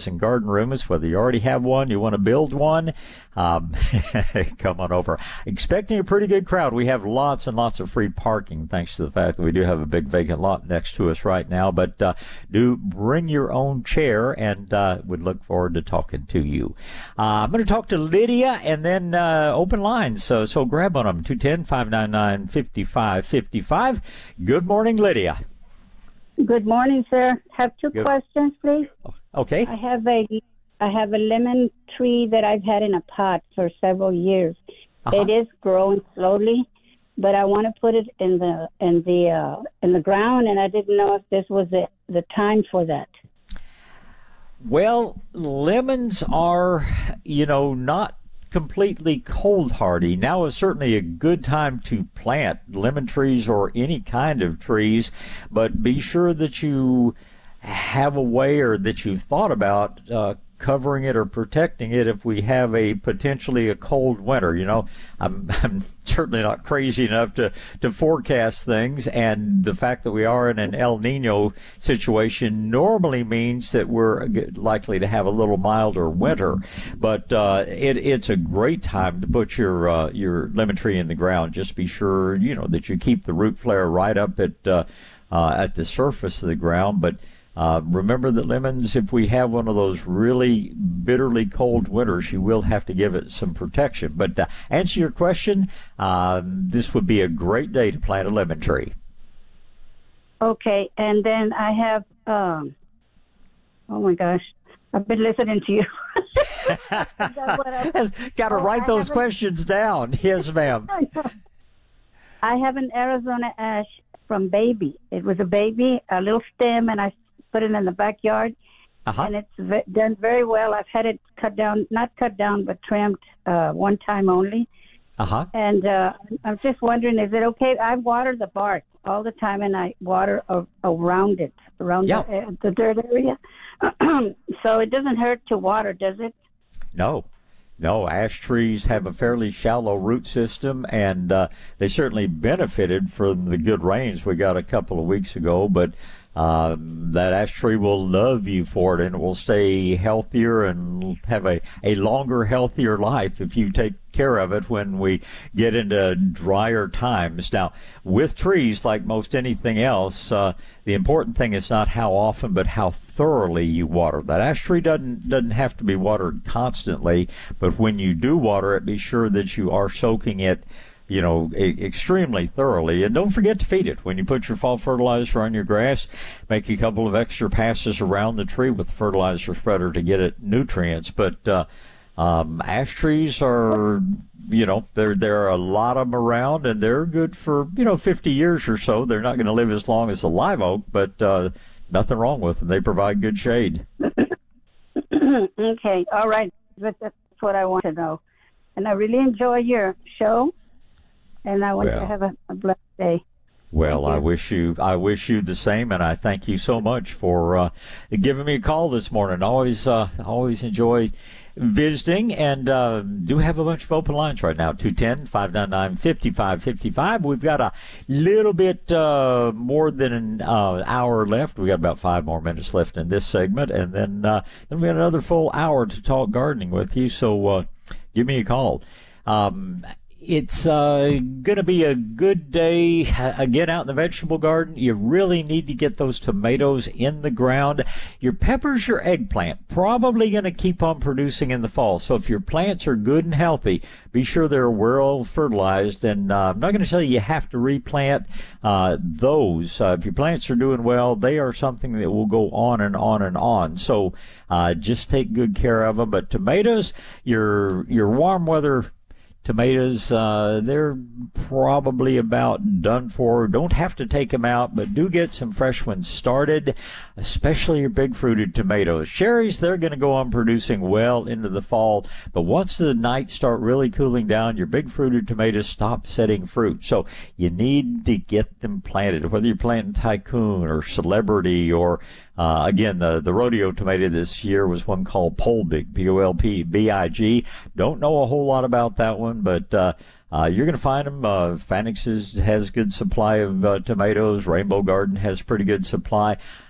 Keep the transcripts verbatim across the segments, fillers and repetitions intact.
carports and garden rooms, whether you already have one, you want to build one, um, come on over. Expecting a pretty good crowd. We have lots and lots of free parking, thanks to the fact that we do have a big vacant lot next to us right now. But uh, do bring your own chair, and uh, would look forward to talking to you. Uh, I'm going to talk to Lydia, and then uh, open lines. So, so grab on them, two one zero, five nine nine, five five five five. Good morning, Lydia. Good morning, sir. Have two Good. questions, please. Okay. I have a I have a lemon tree that I've had in a pot for several years. Uh-huh. It is growing slowly, but I want to put it in the in the uh, in the ground, and I didn't know if this was the the time for that. Well, lemons are, you know, not completely cold hardy. Now is certainly a good time to plant lemon trees or any kind of trees, but be sure that you have a way, or that you've thought about uh, covering it or protecting it if we have a potentially a cold winter. You know, I'm, I'm certainly not crazy enough to, to forecast things, and the fact that we are in an El Nino situation normally means that we're likely to have a little milder winter. But uh, it, it's a great time to put your uh, your lemon tree in the ground. Just be sure, you know, that you keep the root flare right up at uh, uh, at the surface of the ground. But Uh, remember that lemons, if we have one of those really bitterly cold winters, you will have to give it some protection. But uh, answer your question, uh, this would be a great day to plant a lemon tree. Okay, and then I have, um, oh my gosh, I've been listening to you. Got to oh, write I those haven't... questions down. Yes, ma'am. I have an Arizona ash from baby. It was a baby, a little stem, and I put it in the backyard, uh-huh. and it's v- done very well. I've had it cut down, not cut down, but trimmed uh, one time only. Uh-huh. And uh, I'm just wondering, is it okay? I water the bark all the time, and I water a- around it, around yeah. the, uh, the dirt area. So it doesn't hurt to water, does it? No. No, ash trees have a fairly shallow root system, and uh, they certainly benefited from the good rains we got a couple of weeks ago, but Um, that ash tree will love you for it, and it will stay healthier and have a, a longer, healthier life if you take care of it when we get into drier times. Now, with trees, like most anything else, uh, the important thing is not how often, but how thoroughly you water. That ash tree doesn't doesn't have to be watered constantly, but when you do water it, be sure that you are soaking it, you know, e- extremely thoroughly. And don't forget to feed it. When you put your fall fertilizer on your grass, make a couple of extra passes around the tree with the fertilizer spreader to get it nutrients. But uh, um, ash trees are, you know, there there are a lot of them around, and they're good for, you know, fifty years or so. They're not going to live as long as the live oak, but uh, nothing wrong with them. They provide good shade. Okay, all right. That's what I want to know. And I really enjoy your show. And I want well, you to have a, a blessed day. Well, I wish you, I wish you the same, and I thank you so much for uh, giving me a call this morning. Always, uh, always enjoy visiting, and uh, do have a bunch of open lines right now. two one zero, five nine nine, five five five five. We've got a little bit uh, more than an uh, hour left. We got about five more minutes left in this segment, and then uh, then we got another full hour to talk gardening with you. So uh, give me a call. Um, It's uh, going to be a good day, again, out in the vegetable garden. You really need to get those tomatoes in the ground. Your peppers, your eggplant, probably going to keep on producing in the fall. So if your plants are good and healthy, be sure they're well fertilized. And uh, I'm not going to tell you you have to replant uh, those. Uh, if your plants are doing well, they are something that will go on and on and on. So uh, just take good care of them. But tomatoes, your your warm weather tomatoes, uh, they're probably about done for. Don't have to take them out, but do get some fresh ones started, especially your big fruited tomatoes. Cherries, they're going to go on producing well into the fall, but once the nights start really cooling down, your big fruited tomatoes stop setting fruit. So you need to get them planted, whether you're planting Tycoon or Celebrity or Uh, again, the, the rodeo tomato this year was one called Polbig, P O L P B I G. Don't know a whole lot about that one, but uh, uh, you're going to find them. Uh, Phoenix is, has good supply of uh, tomatoes. Rainbow Garden has pretty good supply.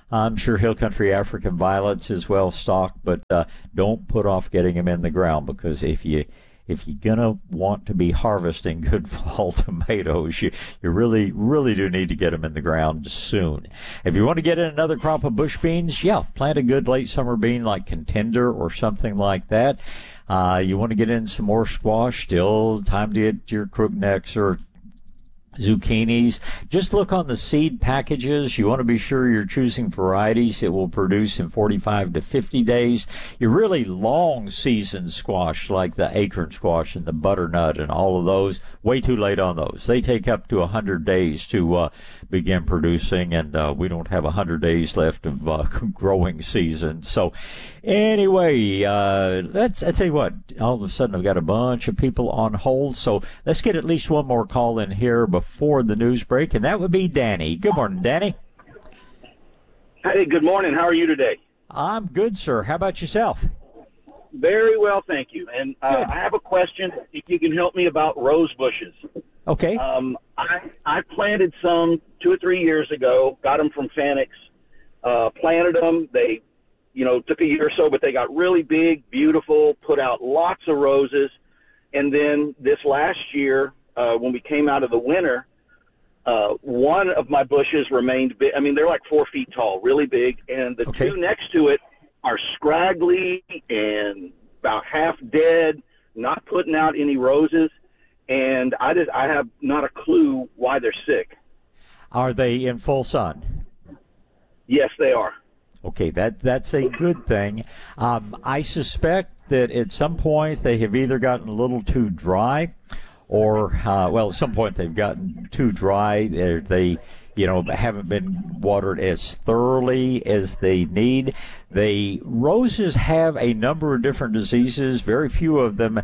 I'm sure Hill Country African Violets is well stocked, but uh, don't put off getting them in the ground, because if you if you're gonna want to be harvesting good fall tomatoes, you you really really do need to get them in the ground soon. If you want to get in another crop of bush beans, yeah, plant a good late summer bean like Contender or something like that. Uh, you want to get in some more squash, still time to get your crooknecks or zucchinis. Just look on the seed packages. You want to be sure you're choosing varieties that will produce in forty-five to fifty days. Your really long season squash like the acorn squash and the butternut and all of those, way too late on those. They take up to one hundred days to uh, begin producing, and uh, we don't have one hundred days left of uh, growing season. So anyway, uh, let's, I tell you what, all of a sudden I've got a bunch of people on hold, so let's get at least one more call in here before the news break, and that would be Danny. Good morning, Danny. Hey, good morning. How are you today? I'm good, sir. How about yourself? Very well, thank you. And uh, I have a question, if you can help me, about rose bushes. Okay. Um, I, I planted some two or three years ago, got them from Fanix, uh, planted them. They, you know, took a year or so, but they got really big, beautiful, put out lots of roses. And then this last year, uh, when we came out of the winter, uh, one of my bushes remained big. I mean, they're like four feet tall, really big. And the okay. two next to it are scraggly and about half dead, not putting out any roses. And I just, I have not a clue why they're sick. Are they in full sun? Yes, they are. Okay, that that's a good thing. Um, I suspect that at some point they have either gotten a little too dry, or uh, well, at some point they've gotten too dry. They're, they, you know, haven't been watered as thoroughly as they need. The roses have a number of different diseases. Very few of them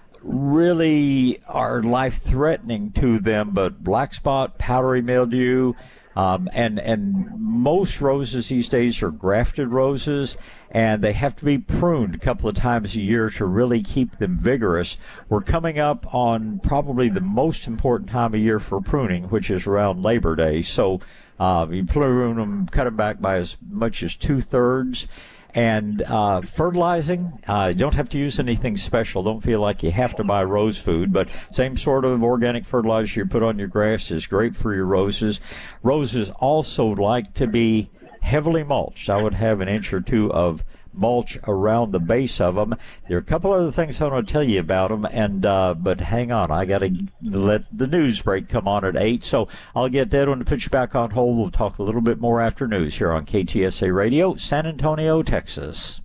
really are life-threatening to them, but black spot, powdery mildew, um, and and most roses these days are grafted roses, and they have to be pruned a couple of times a year to really keep them vigorous. We're coming up on probably the most important time of year for pruning, which is around Labor Day. So uh, you prune them, cut them back by as much as two-thirds. And uh, fertilizing, uh, you don't have to use anything special. Don't feel like you have to buy rose food, but same sort of organic fertilizer you put on your grass is great for your roses. Roses also like to be heavily mulched. I would have an inch or two of mulch around the base of them. There are a couple other things I want to tell you about them, and uh, but hang on, I got to let the news break come on at eight, so I'll get that one to put you back on hold. We'll talk a little bit more after news here on K T S A Radio, San Antonio, Texas.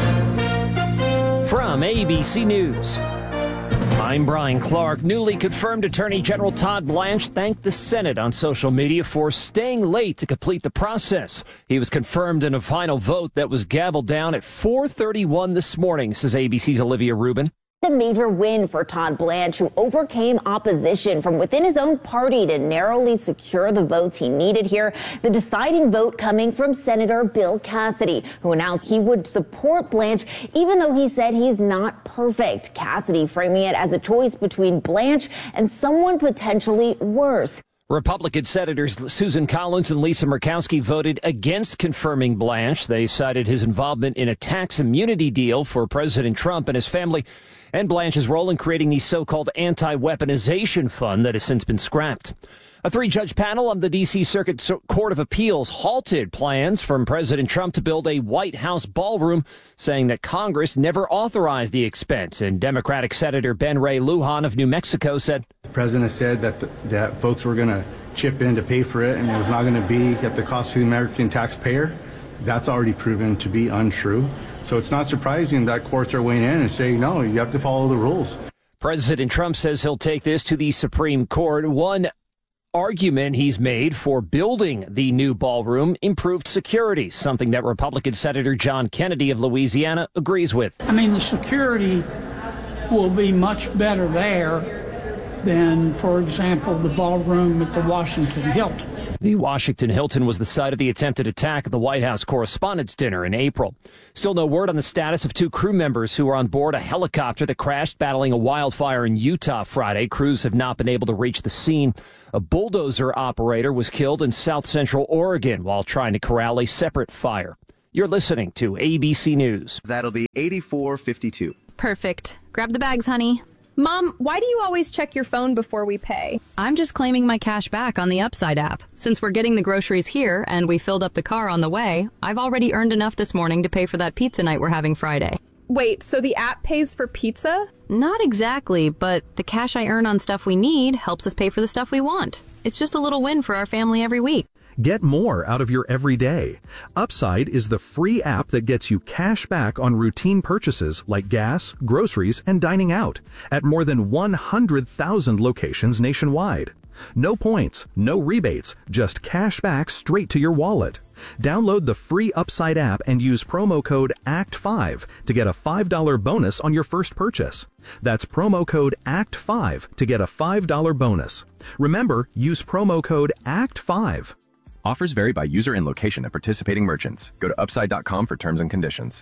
From A B C News, I'm Brian Clark. Newly confirmed Attorney General Todd Blanche thanked the Senate on social media for staying late to complete the process. He was confirmed in a final vote that was gabbled down at four thirty-one this morning, says A B C's Olivia Rubin. A major win for Todd Blanche, who overcame opposition from within his own party to narrowly secure the votes he needed here. The deciding vote coming from Senator Bill Cassidy, who announced he would support Blanche, even though he said he's not perfect. Cassidy framing it as a choice between Blanche and someone potentially worse. Republican Senators Susan Collins and Lisa Murkowski voted against confirming Blanche. They cited his involvement in a tax immunity deal for President Trump and his family, and Blanche's role in creating the so-called anti-weaponization fund that has since been scrapped. A three-judge panel on the D C Circuit Court of Appeals halted plans from President Trump to build a White House ballroom, saying that Congress never authorized the expense. And Democratic Senator Ben Ray Lujan of New Mexico said, "The president said that the, that folks were going to chip in to pay for it, and it was not going to be at the cost of the American taxpayer. That's already proven to be untrue. So it's not surprising that courts are weighing in and saying, no, you have to follow the rules." President Trump says he'll take this to the Supreme Court. One argument he's made for building the new ballroom: improved security, something that Republican Senator John Kennedy of Louisiana agrees with. I mean, the security will be much better there than, for example, the ballroom at the Washington Hilton. The Washington Hilton was the site of the attempted attack at the White House Correspondents' Dinner in April. Still no word on the status of two crew members who were on board a helicopter that crashed battling a wildfire in Utah Friday. Crews have not been able to reach the scene. A bulldozer operator was killed in south central Oregon while trying to corral a separate fire. You're listening to A B C News. That'll be eighty-four fifty-two. Perfect. Grab the bags, honey. Mom, why do you always check your phone before we pay? I'm just claiming my cash back on the Upside app. Since we're getting the groceries here and we filled up the car on the way, I've already earned enough this morning to pay for that pizza night we're having Friday. Wait, so the app pays for pizza? Not exactly, but the cash I earn on stuff we need helps us pay for the stuff we want. It's just a little win for our family every week. Get more out of your everyday. Upside is the free app that gets you cash back on routine purchases like gas, groceries, and dining out at more than one hundred thousand locations nationwide. No points, no rebates, just cash back straight to your wallet. Download the free Upside app and use promo code A C T five to get a five dollars bonus on your first purchase. That's promo code A C T five to get a five dollars bonus. Remember, use promo code A C T five. Offers vary by user and location at participating merchants. Go to upside dot com for terms and conditions.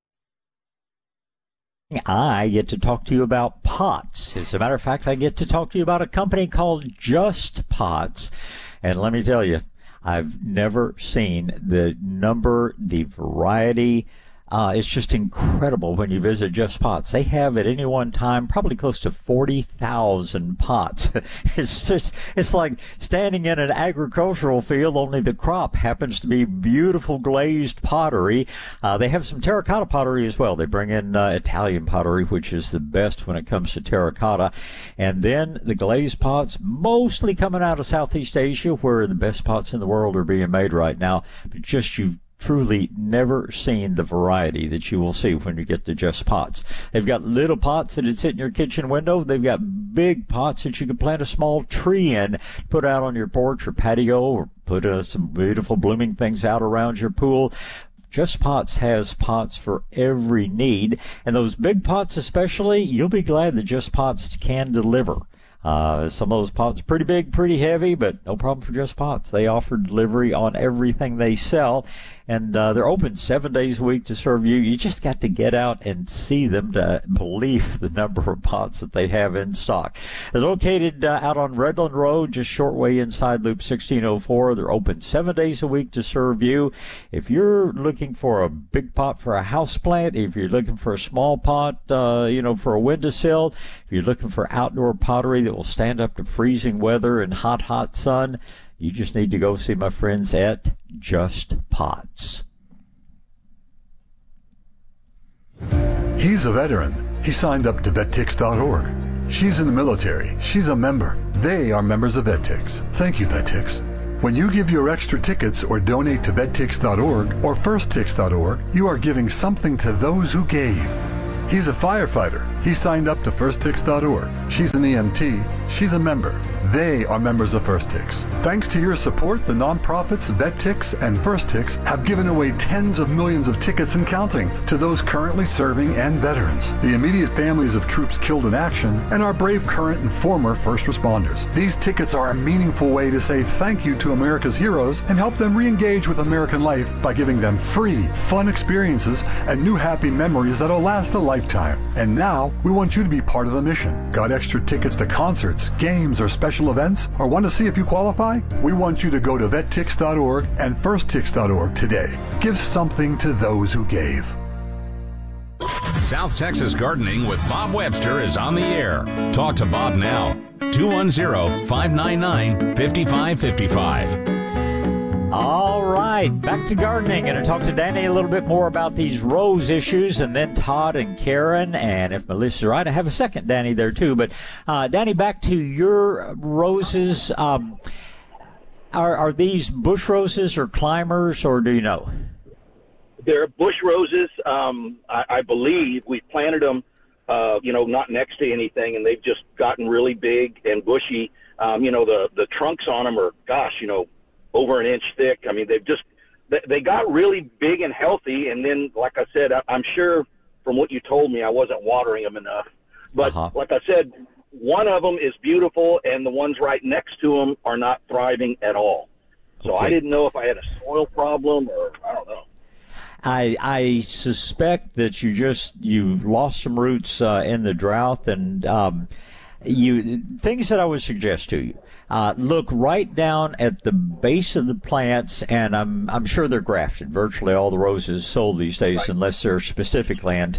I get to talk to you about pots. As a matter of fact, I get to talk to you about a company called Just Pots. And let me tell you, I've never seen the number, the variety. Uh, it's just incredible when you visit Just Pots. They have at any one time probably close to forty thousand pots. It's just, it's like standing in an agricultural field, only the crop happens to be beautiful glazed pottery. Uh, they have some terracotta pottery as well. They bring in uh, Italian pottery, which is the best when it comes to terracotta. And then the glazed pots, mostly coming out of Southeast Asia, where the best pots in the world are being made right now. But just you've truly never seen the variety that you will see when you get to Just Pots. They've got little pots that sit in your kitchen window. They've got big pots that you can plant a small tree in, put out on your porch or patio, or put uh, some beautiful blooming things out around your pool. Just Pots has pots for every need, and those big pots especially, you'll be glad that Just Pots can deliver. Uh, some of those pots are pretty big, pretty heavy, but no problem for Just Pots. They offer delivery on everything they sell, and uh, they're open seven days a week to serve you. You just got to get out and see them to believe the number of pots that they have in stock. They're located uh, out on Redland Road, just short way inside Loop sixteen oh four. They're open seven days a week to serve you. If you're looking for a big pot for a house plant, if you're looking for a small pot, uh, you know, for a windowsill, if you're looking for outdoor pottery that will stand up to freezing weather and hot, hot sun, you just need to go see my friends at Just Pots. He's a veteran. He signed up to vet tix dot org. She's in the military. She's a member. They are members of VetTix. Thank you, VetTix. When you give your extra tickets or donate to vet tix dot org or first tix dot org, you are giving something to those who gave. He's a firefighter. He signed up to first tix dot org. She's an E M T. She's a member. They are members of FirstTix. Thanks to your support, the nonprofits VetTix and FirstTix have given away tens of millions of tickets and counting to those currently serving and veterans, the immediate families of troops killed in action, and our brave current and former first responders. These tickets are a meaningful way to say thank you to America's heroes and help them re-engage with American life by giving them free, fun experiences and new happy memories that'll last a lifetime. And now, we want you to be part of the mission. Got extra tickets to concerts, games, or special events, or want to see if you qualify? We want you to go to vet tix dot org and first tix dot org today. Give something to those who gave. South Texas Gardening with Bob Webster is on the air. Talk to Bob now. two one zero, five nine nine, five five five five. All right, back to gardening. Going to talk to Danny a little bit more about these rose issues, and then Todd and Karen, and if Melissa's right, I have a second Danny there too. But uh, Danny, back to your roses. Um, are are these bush roses or climbers, or do you know? They're bush roses. Um, I, I believe we planted them, uh, you know, not next to anything, and they've just gotten really big and bushy. Um, you know, the the trunks on them are, gosh, you know, over an inch thick. I mean, they've just, they got really big and healthy. And then, like I said, I, I'm sure from what you told me, I wasn't watering them enough. But uh-huh. like I said, one of them is beautiful and the ones right next to them are not thriving at all. So Okay. I didn't know if I had a soil problem or I don't know. I I suspect that you just you lost some roots uh, in the drought, and um, you things that I would suggest to you. Uh, look right down at the base of the plants, and I'm I'm sure they're grafted. Virtually all the roses sold these days, Right. unless they're specifically anti